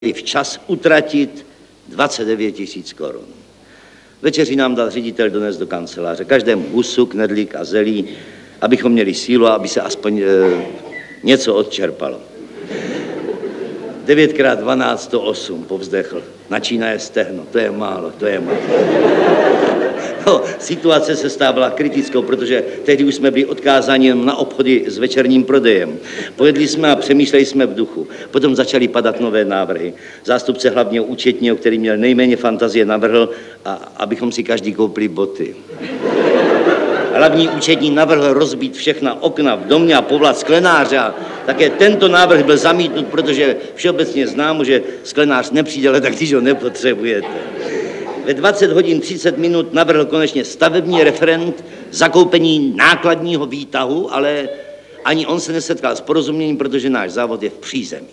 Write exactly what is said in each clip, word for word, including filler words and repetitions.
včas utratit dvacet devět tisíc korun. Večeři nám dal ředitel dones do kanceláře, každému husu, knedlík a zelí, abychom měli sílu a aby se aspoň e, něco odčerpalo. devět krát dvanáct, sto osm, povzdechl. Načínaje stehno, to je málo, to je málo. No, situace se stávala kritickou, protože tehdy už jsme byli odkázáni jen na obchody s večerním prodejem. Pojedli jsme a přemýšleli jsme v duchu. Potom začaly padat nové návrhy. Zástupce hlavního účetního, který měl nejméně fantazie, navrhl, a, abychom si každý koupili boty. Hlavní účetní navrhl rozbít všechna okna v domě a povolat sklenáře. A také tento návrh byl zamítnut, protože všeobecně známo, že sklenář nepřijde, ale tak když ho nepotřebujete. Ve dvacet hodin třicet minut navrhl konečně stavební referent zakoupení nákladního výtahu, ale ani on se nesetkal s porozuměním, protože náš závod je v přízemí.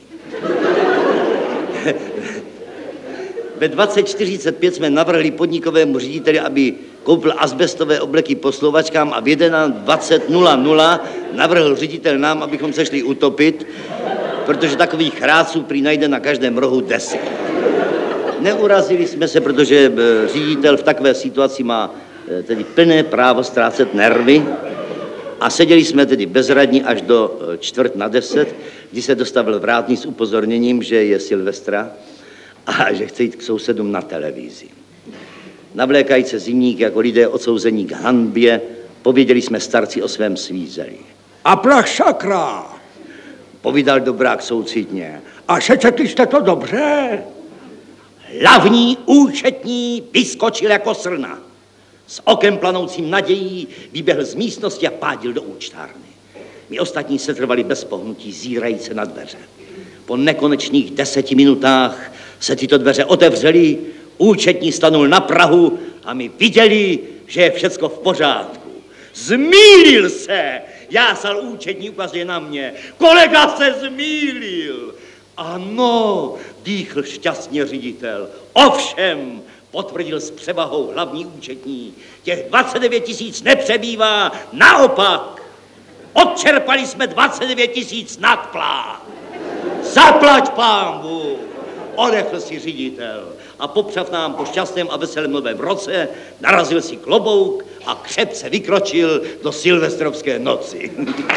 Ve dvacet čtyřicet pět jsme navrhli podnikovému řediteli, aby koupil asbestové obleky poslovačkám, a v dvacet jedna navrhl ředitel nám, abychom se šli utopit, protože takových chráců prý najde na každém rohu deset. Neurazili jsme se, protože ředitel v takové situaci má tedy plné právo ztrácet nervy, a seděli jsme tedy bezradní až do čtvrt na deset, kdy se dostavil vrátný s upozorněním, že je Silvestra a že chce jít k sousedům na televizi. Navlékají se zimník jako lidé odsouzení k hanbě, pověděli jsme starci o svém svízeli. A plach sakra! Povídal dobrák soucitně. A sečetli jste to dobře? Hlavní účetní vyskočil jako srna. S okem planoucím nadějí vyběhl z místnosti a pádil do účtárny. My ostatní se trvali bez pohnutí, zírajíce na dveře. Po nekonečných deseti minutách se tyto dveře otevřely, účetní stanul na prahu a my viděli, že je všecko v pořádku. Zmýlil se! Jásal účetní, ukazuje na mě. Kolega se zmýlil! Ano, dýchl šťastně ředitel. Ovšem, potvrdil s převahou hlavní účetní, těch dvacet devět tisíc nepřebývá, naopak. Odčerpali jsme dvacet devět tisíc nadplát. Zaplať pánbu, odechl si ředitel a popřav nám po šťastném a veselém novém roce, narazil si klobouk a křepce vykročil do silvestrovské noci.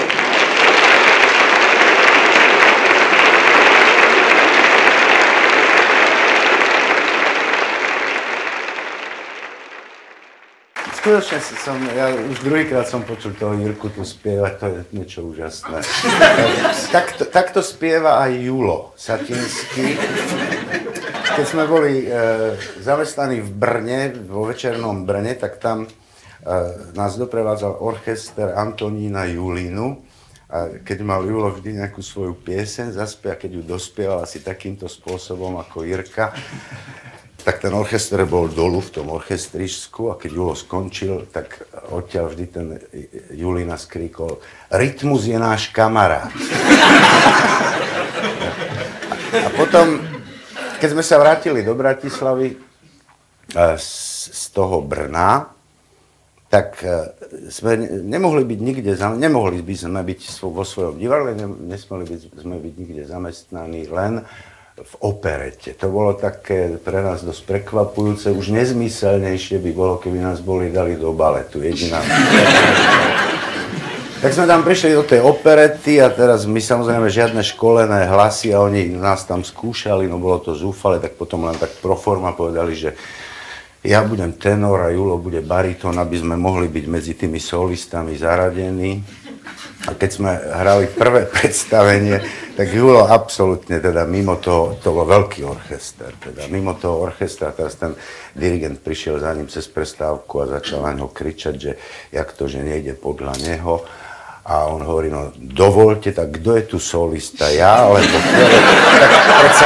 Skutočne som, ja už druhýkrát som počul toho Jirku tu spievať, to je niečo úžasné. Takto, takto spieva aj Julo Satinský. Keď sme boli e, zamestnaní v Brne, vo večernom Brne, tak tam e, nás doprevádzal orchester Antonína Julinu. A keď mal Julo vždy nejakú svoju pieseň, zaspie, a keď ju dospieval asi takýmto spôsobom ako Jirka, tak ten orchester bol dolu v tom orchestrisku, a keď Julo skončil, tak odtiaľ vždy ten Julina skríkol: Rytmus je náš kamarát. A potom, keď sme sa vrátili do Bratislavy z, z toho Brna, tak sme nemohli byť nikde, nemohli by sme byť vo svojom divadle, nesmeli by sme byť nikde zamestnaní, len v operete. To bolo také pre nás dosť prekvapujúce, už nezmyselnejšie by bolo, keby nás boli dali do baletu. Jediná. Tak sme tam prišli do tej operety a teraz my samozrejme žiadne školené hlasy a oni nás tam skúšali, no bolo to zúfale, tak potom len tak pro forma povedali, že ja budem tenor a Julo bude baritón, aby sme mohli byť medzi tými solistami zaradení. A keď sme hrali prvé predstavenie, tak Julo absolútne, teda mimo toho, to bol veľký orchester, teda mimo toho orchestra, teraz ten dirigent prišiel za ním cez prestávku a začal na ňo kričať, že jak to, že nejde podľa neho. A on hovorí, no dovolte, tak kto je tu solista, ja, alebo tak predsa...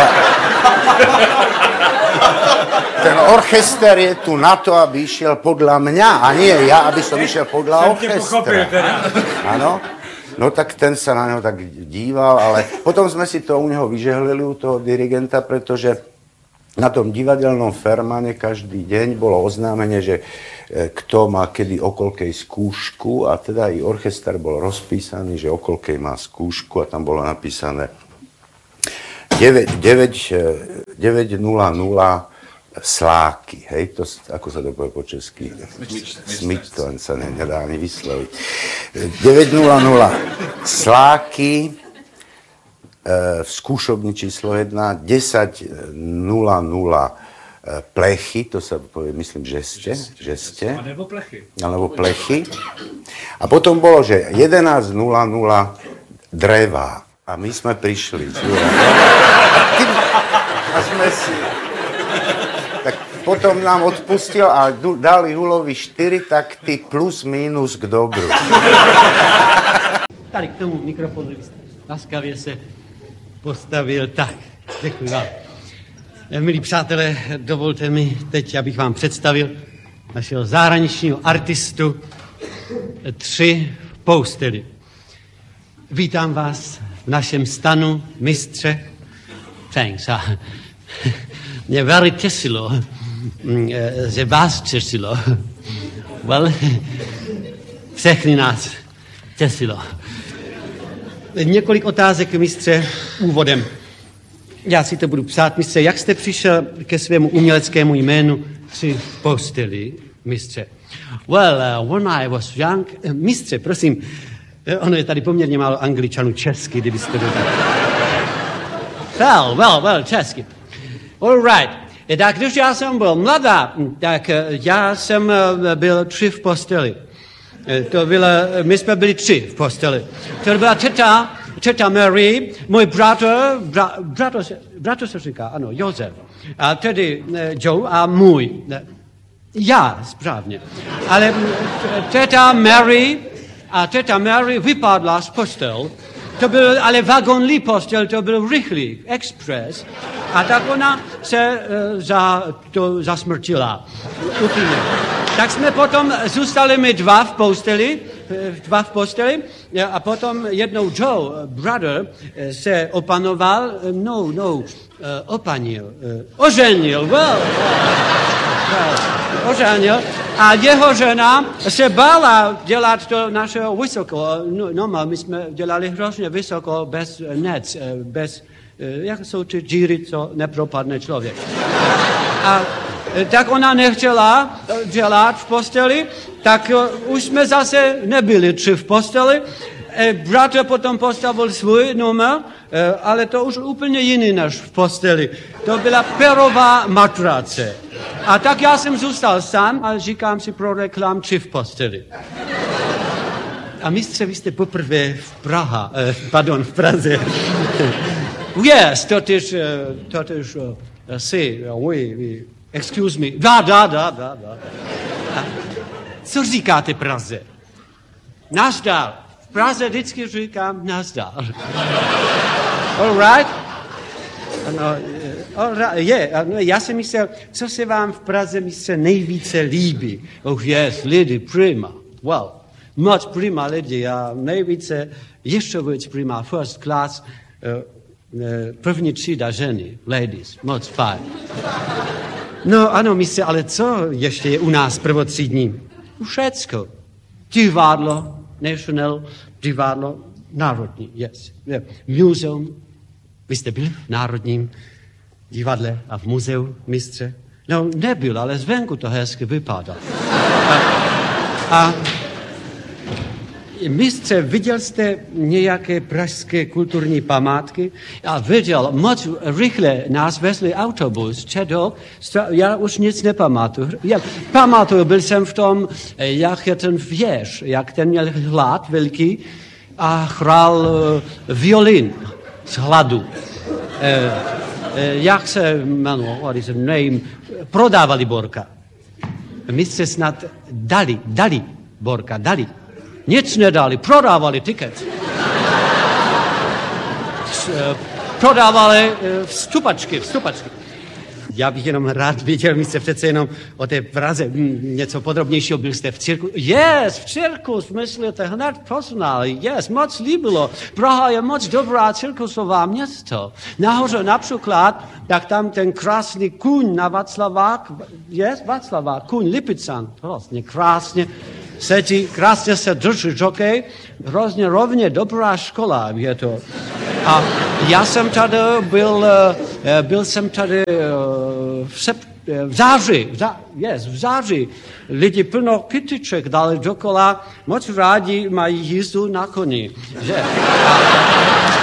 Ten orchester je tu na to, aby išiel podľa mňa, a nie ja, aby som išiel podľa orchestra. Áno? No tak ten sa na neho tak díval, ale potom sme si to u neho vyžehlili, u toho dirigenta, pretože na tom divadelnom Fermane každý deň bolo oznámenie, že kto má kedy okolkej skúšku, a teda i orchester bol rozpísaný, že okolkej má skúšku, a tam bolo napísané deväť nula nula Sláky, hej, to, ako sa to povie po česky? Smyč, to sa ne, nedá ani vysloviť. deväť nula nula Sláky, v skúšobni číslo jedna, desať nula nula Plechy, to sa povie, myslím, žeste, žeste. Alebo plechy. Alebo plechy. A potom bolo, že jedenásť nula nula Dreva. A my sme prišli. A sme si... Tak potom nám odpustil a dali Hulovi štyri takty plus minus k dobru. Tady k tomu mikrofonu laskavě se postavil. Tak, děkuji vám. Milí přátelé, dovolte mi teď, abych vám představil našeho zahraničního artistu Tři v posteli. Vítám vás v našem stanu, mistře. Thanks. Mě velmi těšilo, že vás těšilo. Well, všechny nás těšilo. Několik otázek, mistře, úvodem. Já si to budu psát, mistře. Jak jste přišel ke svému uměleckému jménu Tři v posteli, mistře? Well, uh, when I was young... Uh, mistře, prosím, ono je tady poměrně málo Angličanů česky, kdybyste to tak... Well, well, well, česky. All right. Tak když já jsem byl mladá, tak já jsem byl tři v posteli. To bylo, my jsme byli tři v posteli. To byla teta, teta Mary, můj bratr, bra, bratr, se, bratr se říká, ano, Josef. A tedy Joe a můj. Já, správně. Ale teta Mary a teta Mary vypadla z postel. To byl ale vagonlý postel, to byl rychlý, express. A tak ona se uh, za, to zasmrtila. Úplně. Tak jsme potom zůstali my dva v posteli, dva v posteli a potom jednou Joe, brother, se opanoval, no, no, uh, opanil, uh, oženil, well, well, oženil. A jeho žena se bála dělat to našeho vysoko. No, no, my jsme dělali hrozně vysoko, bez nec, bez, jak jsou ty díry, co nepropadne člověk. A tak ona nechtěla dělat v posteli, tak už jsme zase nebyli tři v posteli. Bratr potom postavil svůj numer, ale to už úplně jiný než v posteli. To byla perová matrace. A tak já jsem zůstal sám a říkám si pro reklam Tři v posteli. A mistře, vy jste poprvé v Praha, eh, pardon, v Praze. Yes, totiž, totiž, uh, si, oui, oui, excuse me, da, da, da, da, da. A co říkáte Praze? Nazdar. V Praze vždycky říkám nazdar. All right? No, all right, yeah, no, já jsem myslel, co se vám v Praze mistře nejvíce líbí? Oh yes, lidi, prima. Well, moc prima lidi a nejvíce, ještě víc prima, first class, uh, první třída ženy, ladies, moc fajn. No ano, mistře, ale co ještě je u nás prvotřídní? Všecko. Divadlo, National, divadlo, národní, yes. Yeah. Muzeum. Vy jste byl v Národním divadle a v muzeu, mistře? No, nebyl, ale zvenku to hezky vypadá. A, a mistře, viděl jste nějaké pražské kulturní památky? Já viděl, moc rychle nás vezli autobus, čedok, já už nic nepamatuju. Já pamatuju, byl jsem v tom, jak je ten věž, jak ten měl hlad velký a hrál uh, violin z hladu. Uh, uh, jak se jmenuje, what is the name, prodávali Borka. Mistře snad dali, dali Borka, dali. Nic nedali, prodávali tiket. Prodávali vstupačky, vstupačky. Já bych jenom rád viděl, my jste přece jenom o té Praze něco podrobnějšího, byl jste v cirku. Yes, v cirkus, myslíte, hned poznali, yes, moc líbilo. Praha je moc dobrá cirkusová město. Nahoře například, tak tam ten krásný kůň na Václavák, yes, Václavák, kůň Lipicán, vlastně krásně. sedí, krásně se drží žokej, hrozně rovně, dobrá škola je to. A já jsem tady byl, byl jsem tady v, sep, v září, v, zá, yes, v září. Lidi plno kytiček dali dokola, moc rádi mají jízdu na koni. Že? A,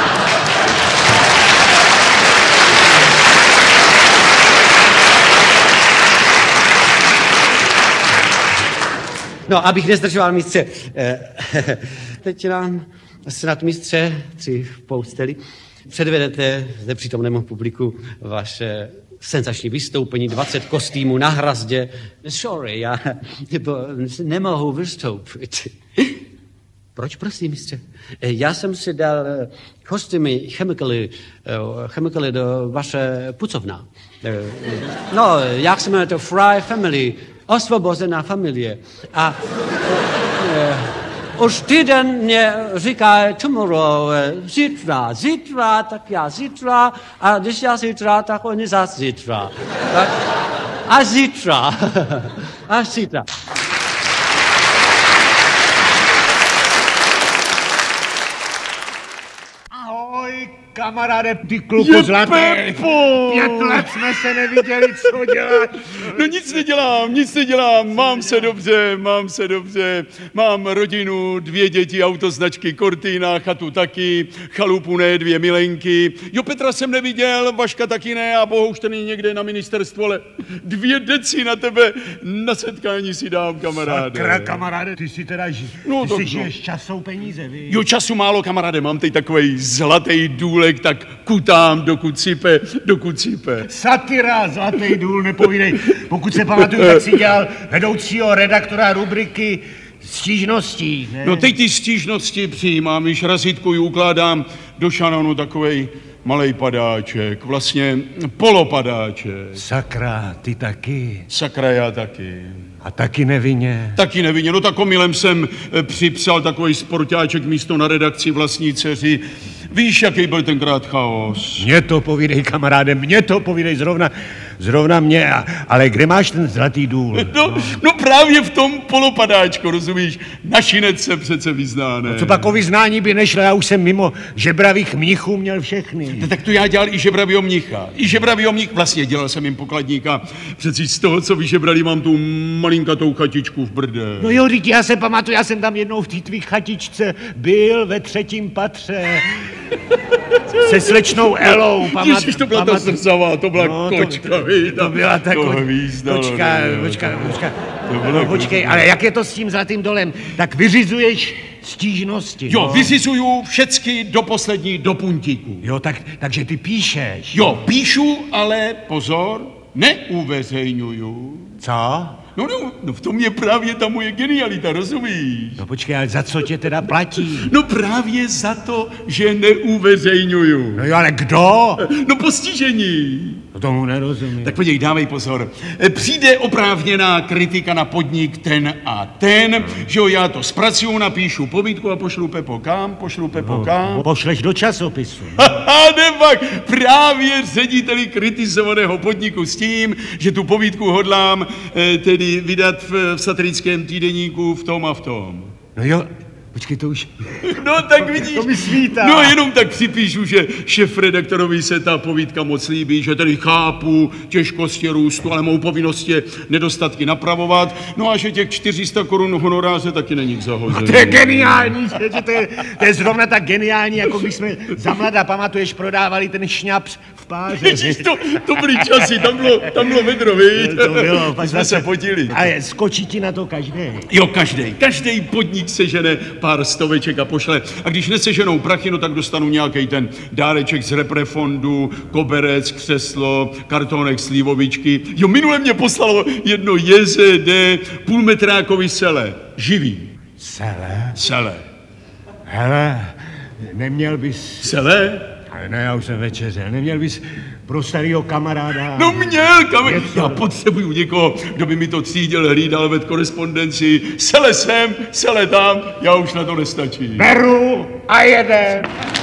no, abych nezdržoval mistře, teď nám snad mistře, tři v posteli, předvedete zde přítomnému publiku vaše senzační vystoupení, dvacet kostýmů na hrazdě. Sorry, já nemohu vystoupit. Proč, prosím, mistře? Já jsem si dal kostýmy, chemikaly, chemikaly do vaše pucovna. No, jak se jmenuje to? Fry Family. Osvobozená familie. A e, už týden mě říká tomorrow, zítra, zítra, tak já zítra, a když já zítra, tak oni zase zítra. Tak, a zítra, a zítra. Ahoj, kamaráde, ty kluku zlatý. Pět let jsme se neviděli, co dělat. No nic nedělám, nic nedělám, mám se dobře, mám se dobře, mám rodinu, dvě děti, autoznačky Cortina, chatu taky, chalupu ne, dvě milenky. Jo, Petra jsem neviděl, Vaška taky ne a bohu už ten je někde na ministerstvu, ale dvě deci na tebe na setkání si dám, kamaráde. Sakra, kamaráde, ty si teda ži... No, ty tak si no. žiješ časou peníze, víš? Jo, času málo, kamaráde, mám teď takovej zlatý důlek, tak kutám, dokud sype, dokud sype. Satira, zlatý důl, nepovídej. Pokud se pamatuju, tak si dělal vedoucího redaktora rubriky stížností, ne? No teď ty stížnosti přijímám, když razítkuji, ukládám do šanonu takovej malej padáček, vlastně polopadáček. Sakra, ty taky. Sakra, já taky. A taky nevinně. Taky nevinně, no tak omylem jsem připsal takový sportáček místo na redakci vlastní dceři. Víš, jaký byl tenkrát chaos? Mně to povídej, kamaráde, mně to povídej zrovna, zrovna mě, ale kde máš ten zlatý důl? No, no. no právě v tom polopadáčku, rozumíš? Našinec se přece vyzná, ne? No, co pak o vyznání by nešlo, já už jsem mimo žebravých mnichů měl všechny. No, tak to já dělal i žebravýho mnicha. I žebravýho mnich, vlastně dělal jsem jim pokladníka. Přeci z toho, co vyžebrali, mám tu malinkatou chatičku v Brde. No jo, řík, já se pamatuju, já jsem tam jednou v té tvý chatičce byl ve třetím patře. Se slečnou Elou, pamat... Ježiš, to byla pamat... ta zrzavá, to byla no, kočka, to, víš, to byla ta ko... kočka, kočka, kočka. No, počkej, ale jak je to s tím zlatým dolem? Tak vyřizuješ stížnosti, Jo, no? vyřizuju všecky do poslední, do puntíku. Jo, tak, takže ty píšeš. Jo, píšu, ale pozor, neuveřejňuju. Co? No, no, no v tom je právě ta moje genialita, rozumíš? No počkej, ale za co tě teda platí? No právě za to, že neuveřejňuju. No jo, ale kdo? No postižení. No tomu nerozumím. Tak podívej, dávej pozor. Přijde oprávněná kritika na podnik ten a ten, že jo, já to zpracuju, napíšu povídku a pošlu Pepo kam, pošlu Pepo no, kam. Pošleš do časopisu. Haha, nepak, právě řediteli kritizovaného podniku s tím, že tu povídku hodlám eh, tedy vydat v, v satirickém týdeníku v tom a v tom. No jo, počkej, to už... No tak vidíš, to mi svítá. No jenom tak připíšu, že šéfredaktorovi se ta povídka moc líbí, že tedy chápu těžkosti růstu, ale mou povinnost je nedostatky napravovat, no a že těch čtyři sta korun honoráře taky není k zahození. To je geniální, že to je, to je zrovna tak geniální, jako když jsme za mladá, pamatuješ, prodávali ten šňaps v páře. Ježiš, to, to byly časy, tam bylo, tam bylo vedro, víš? To bylo, pak jsme se potili. Ale skočí ti na to každý. Jo, každý, každý podnik sežene pár stoveček a pošle. A když neseženou prachy, no tak dostanu nějaký ten dáreček z reprefondu, koberec, křeslo, kartonek, slivovičky. Jo, minule mě poslalo jedno J Z D půlmetrákový sele. Živý. Sele? Sele. Hele, neměl bys... Sele? Ale ne, já už jsem večeřel. Neměl bys pro starýho kamaráda... No měl, kamarád. Já potřebuju někoho, kdo by mi to třídil, hlídal ved korespondenci. Sele sem, sele tam, já už na to nestačí. Beru a jedem.